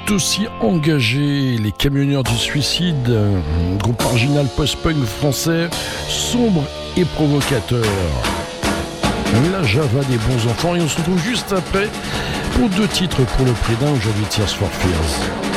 tout aussi engagé, les Camionneurs du Suicide, un groupe marginal post-punk français, sombre et provocateur. La Java des bons enfants, et on se retrouve juste après pour 2 titres pour le prix d'un, aujourd'hui Tears for Fears.